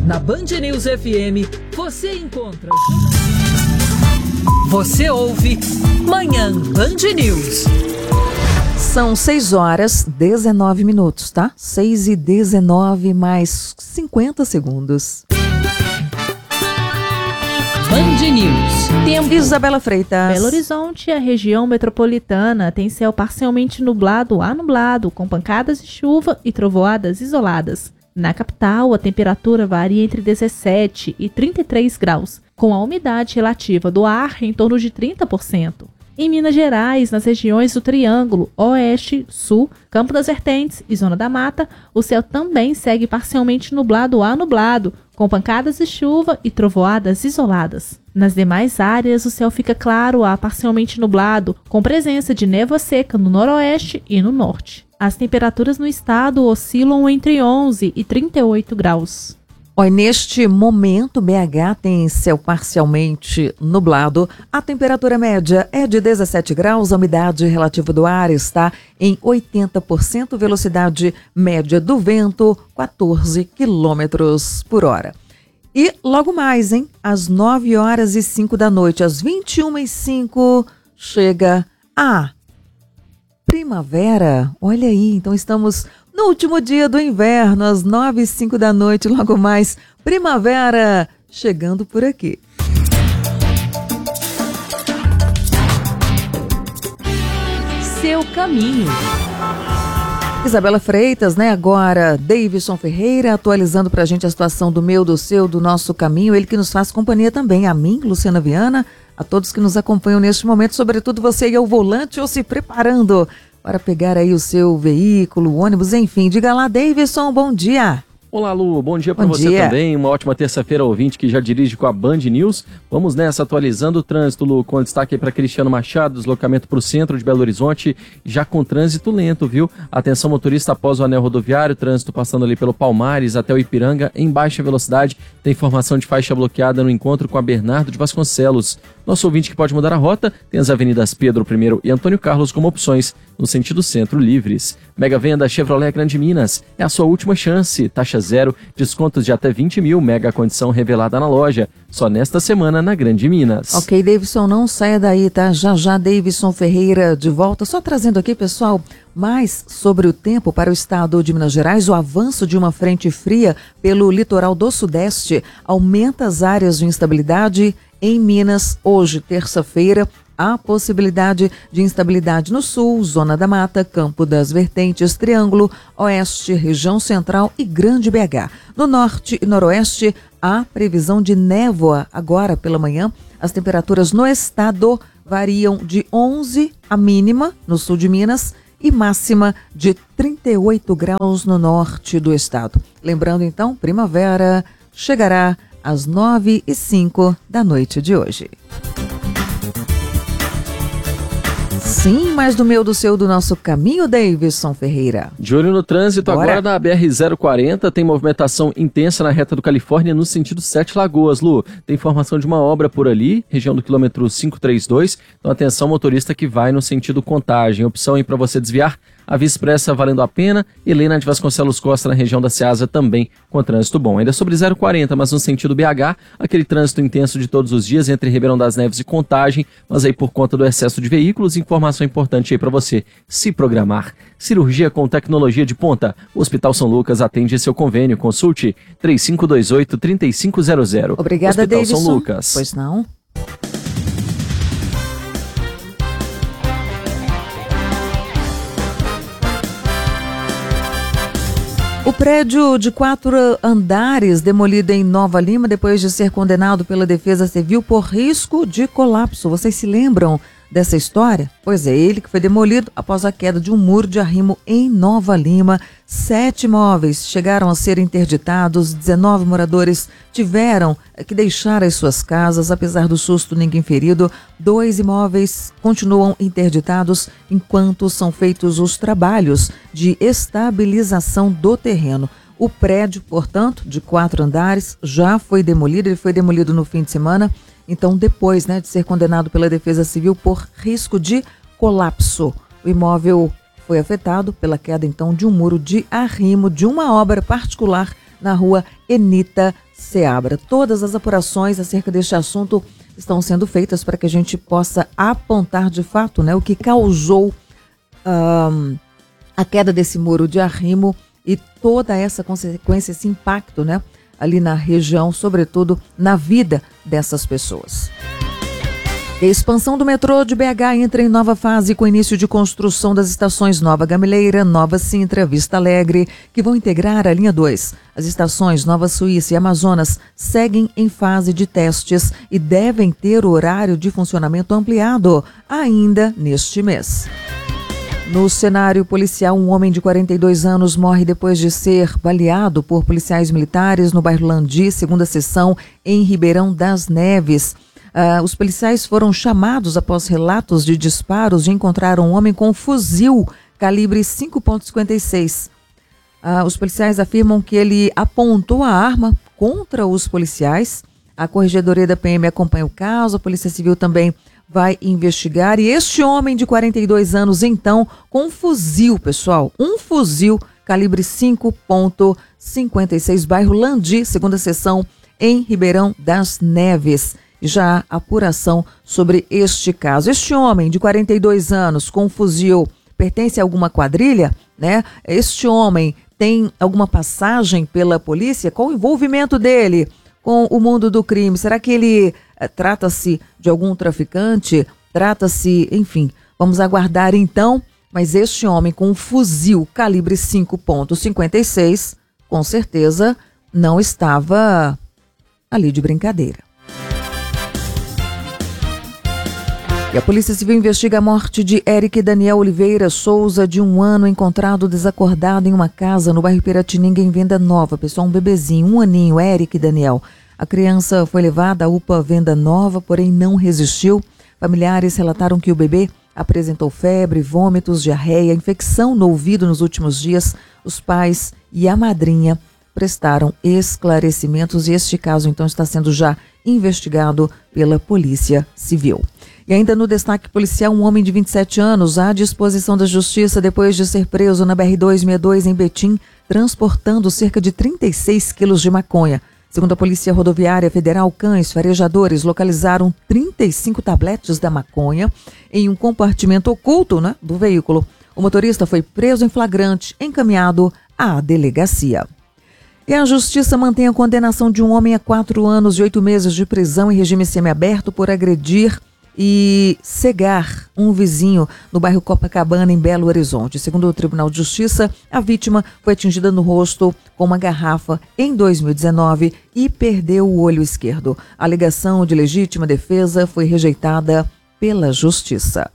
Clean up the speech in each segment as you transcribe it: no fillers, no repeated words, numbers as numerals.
Na Band News FM, você encontra... Você ouve Manhã Band News. São 6h19, tá? 6h19 mais 50 segundos. Band News. Tempo. Isabela Freitas. Belo Horizonte, a região metropolitana, tem céu parcialmente nublado a nublado, com pancadas de chuva e trovoadas isoladas. Na capital, a temperatura varia entre 17 e 33 graus, com a umidade relativa do ar em torno de 30%. Em Minas Gerais, nas regiões do Triângulo, Oeste, Sul, Campo das Vertentes e Zona da Mata, o céu também segue parcialmente nublado a nublado, com pancadas de chuva e trovoadas isoladas. Nas demais áreas, o céu fica claro a parcialmente nublado, com presença de névoa seca no noroeste e no norte. As temperaturas no estado oscilam entre 11 e 38 graus. Neste momento, BH tem céu parcialmente nublado. A temperatura média é de 17 graus, a umidade relativa do ar está em 80%, velocidade média do vento, 14 quilômetros por hora. E logo mais, às 9h05 da noite, às 21h05, chega a primavera. Olha aí, então estamos no último dia do inverno, às 9h05 da noite, logo mais, primavera chegando por aqui. Seu caminho. Isabela Freitas, agora Davidson Ferreira, atualizando pra gente a situação do meu, do seu, do nosso caminho, ele que nos faz companhia também, a mim, Luciana Viana, a todos que nos acompanham neste momento, sobretudo você aí ao volante ou se preparando para pegar aí o seu veículo, ônibus, enfim. Diga lá, Davidson, bom dia. Olá, Lu, bom dia para você também, uma ótima terça-feira, ouvinte que já dirige com a Band News. Vamos nessa, atualizando o trânsito, Lu, com destaque aí para Cristiano Machado, deslocamento para o centro de Belo Horizonte, já com trânsito lento, viu? Atenção motorista após o anel rodoviário, trânsito passando ali pelo Palmares até o Ipiranga, em baixa velocidade, tem formação de faixa bloqueada no encontro com a Bernardo de Vasconcelos. Nosso ouvinte que pode mudar a rota tem as avenidas Pedro I e Antônio Carlos como opções, no sentido centro livres. Mega venda Chevrolet Grande Minas, é a sua última chance, taxa zero, descontos de até 20 mil, mega condição revelada na loja, só nesta semana na Grande Minas. Ok, Davidson, não saia daí, tá? Já Davidson Ferreira de volta, só trazendo aqui, pessoal, mais sobre o tempo para o estado de Minas Gerais. O avanço de uma frente fria pelo litoral do Sudeste aumenta as áreas de instabilidade em Minas. Hoje, terça-feira, há possibilidade de instabilidade no sul, Zona da Mata, Campo das Vertentes, Triângulo, Oeste, região central e Grande BH. No norte e noroeste, há previsão de névoa agora pela manhã. As temperaturas no estado variam de 11 a mínima no sul de Minas e máxima de 38 graus no norte do estado. Lembrando então, primavera chegará às 9h05 da noite de hoje. Sim, mais do meu, do seu, do nosso caminho, Davidson Ferreira. De olho no trânsito, agora na BR-040, tem movimentação intensa na reta do Califórnia no sentido Sete Lagoas, Lu. Tem informação de uma obra por ali, região do quilômetro 532, então atenção motorista que vai no sentido Contagem. Opção aí para você desviar, a Via Expressa valendo a pena, Helena de Vasconcelos Costa na região da Ceasa também com trânsito bom. Ainda sobre 040, mas no sentido BH, aquele trânsito intenso de todos os dias entre Ribeirão das Neves e Contagem, mas aí por conta do excesso de veículos, informação importante aí para você se programar. Cirurgia com tecnologia de ponta. O Hospital São Lucas atende seu convênio. Consulte 3528-3500. Obrigada, Hospital Davidson. São Lucas. Pois não. O prédio de 4 andares demolido em Nova Lima depois de ser condenado pela Defesa Civil por risco de colapso. Vocês se lembram dessa história? Pois é, ele que foi demolido após a queda de um muro de arrimo em Nova Lima. 7 imóveis chegaram a ser interditados, 19 moradores tiveram que deixar as suas casas, apesar do susto ninguém ferido. 2 imóveis continuam interditados enquanto são feitos os trabalhos de estabilização do terreno. O prédio, portanto, de 4 andares já foi demolido, ele foi demolido no fim de semana. Então, depois de ser condenado pela Defesa Civil por risco de colapso, o imóvel foi afetado pela queda, então, de um muro de arrimo de uma obra particular na rua Enita Seabra. Todas as apurações acerca deste assunto estão sendo feitas para que a gente possa apontar de fato, né, o que causou a queda desse muro de arrimo e toda essa consequência, esse impacto, né, ali na região, sobretudo na vida dessas pessoas. A expansão do metrô de BH entra em nova fase com o início de construção das estações Nova Gameleira, Nova Sintra, Vista Alegre, que vão integrar a linha 2. As estações Nova Suíça e Amazonas seguem em fase de testes e devem ter o horário de funcionamento ampliado ainda neste mês. No cenário policial, um homem de 42 anos morre depois de ser baleado por policiais militares no bairro Landi, segunda sessão, em Ribeirão das Neves. Os policiais foram chamados após relatos de disparos e encontraram um homem com um fuzil calibre 5.56. Os policiais afirmam que ele apontou a arma contra os policiais. A Corregedoria da PM acompanha o caso, a Polícia Civil também vai investigar. E este homem de 42 anos, então, com um fuzil, pessoal, um fuzil calibre 5.56, bairro Landi, segunda sessão, em Ribeirão das Neves. Já há apuração sobre este caso. Este homem de 42 anos com um fuzil pertence a alguma quadrilha, né? Este homem tem alguma passagem pela polícia? Qual o envolvimento dele com o mundo do crime? Será que ele trata-se de algum traficante? Trata-se, enfim, vamos aguardar então. Mas este homem com um fuzil calibre 5.56, com certeza não estava ali de brincadeira. E a Polícia Civil investiga a morte de Eric Daniel Oliveira Souza, de 1 ano, encontrado desacordado em uma casa no bairro Piratininga, em Venda Nova. Pessoal, um bebezinho, 1 aninho, Eric Daniel. A criança foi levada à UPA Venda Nova, porém não resistiu. Familiares relataram que o bebê apresentou febre, vômitos, diarreia, infecção no ouvido nos últimos dias. Os pais e a madrinha prestaram esclarecimentos e este caso, então, está sendo já investigado pela Polícia Civil. E ainda no destaque policial, um homem de 27 anos à disposição da Justiça depois de ser preso na BR-262 em Betim, transportando cerca de 36 quilos de maconha. Segundo a Polícia Rodoviária Federal, cães farejadores localizaram 35 tabletes da maconha em um compartimento oculto, né, do veículo. O motorista foi preso em flagrante, encaminhado à delegacia. E a Justiça mantém a condenação de um homem a 4 anos e 8 meses de prisão em regime semiaberto por agredir e cegar um vizinho no bairro Copacabana, em Belo Horizonte. Segundo o Tribunal de Justiça, a vítima foi atingida no rosto com uma garrafa em 2019 e perdeu o olho esquerdo. A alegação de legítima defesa foi rejeitada pela Justiça.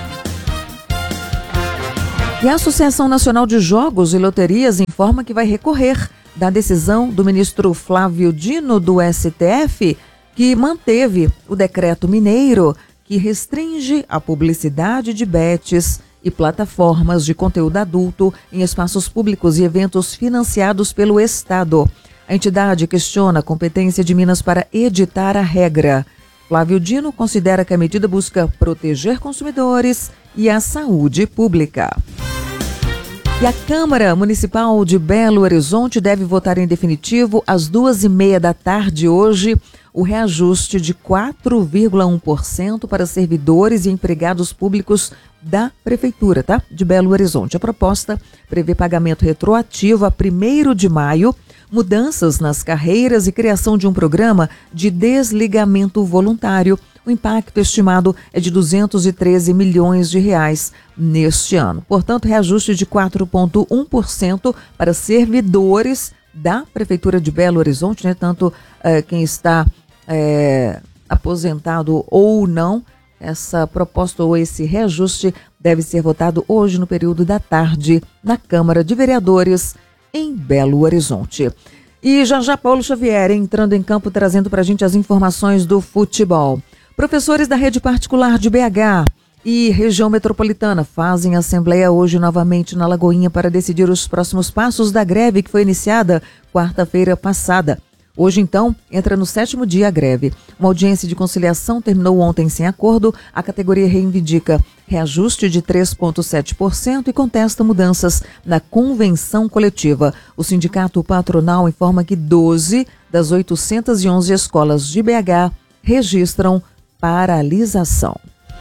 E a Associação Nacional de Jogos e Loterias informa que vai recorrer da decisão do ministro Flávio Dino do STF, que manteve o decreto mineiro que restringe a publicidade de bets e plataformas de conteúdo adulto em espaços públicos e eventos financiados pelo Estado. A entidade questiona a competência de Minas para editar a regra. Flávio Dino considera que a medida busca proteger consumidores e a saúde pública. E a Câmara Municipal de Belo Horizonte deve votar em definitivo às 2h30 da tarde hoje o reajuste de 4,1% para servidores e empregados públicos da Prefeitura, tá? De Belo Horizonte. A proposta prevê pagamento retroativo a 1º de maio, mudanças nas carreiras e criação de um programa de desligamento voluntário. O impacto estimado é de 213 milhões de reais neste ano. Portanto, reajuste de 4,1% para servidores da Prefeitura de Belo Horizonte, né? Tanto quem está aposentado ou não. Essa proposta ou esse reajuste deve ser votado hoje no período da tarde na Câmara de Vereadores em Belo Horizonte. E já Paulo Xavier entrando em campo, trazendo para a gente as informações do futebol. Professores da rede particular de BH e região metropolitana fazem assembleia hoje novamente na Lagoinha para decidir os próximos passos da greve que foi iniciada quarta-feira passada. Hoje, então, entra no 7º dia a greve. Uma audiência de conciliação terminou ontem sem acordo. A categoria reivindica reajuste de 3,7% e contesta mudanças na convenção coletiva. O sindicato patronal informa que 12 das 811 escolas de BH registram paralisação.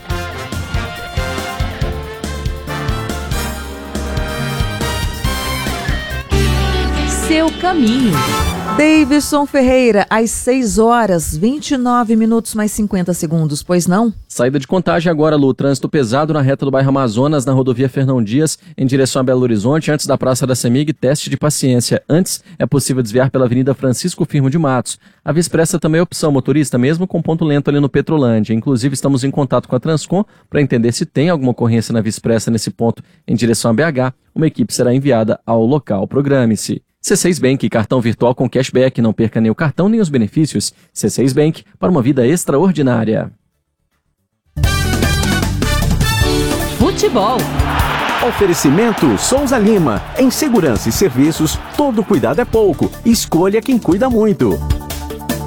Seu caminho. Davidson Ferreira, às 6 horas, 29 minutos mais 50 segundos, pois não? Saída de Contagem agora, Lu. Trânsito pesado na reta do bairro Amazonas, na rodovia Fernão Dias, em direção a Belo Horizonte, antes da Praça da Semig, teste de paciência. Antes, é possível desviar pela Avenida Francisco Firmo de Matos. A Via Expressa também é opção, motorista, mesmo com ponto lento ali no Petrolândia. Inclusive, estamos em contato com a Transcom para entender se tem alguma ocorrência na Via Expressa nesse ponto em direção a BH. Uma equipe será enviada ao local. Programe-se. C6 Bank, cartão virtual com cashback, não perca nem o cartão nem os benefícios. C6 Bank, para uma vida extraordinária. Futebol. Oferecimento Souza Lima. Em segurança e serviços, todo cuidado é pouco. Escolha quem cuida muito.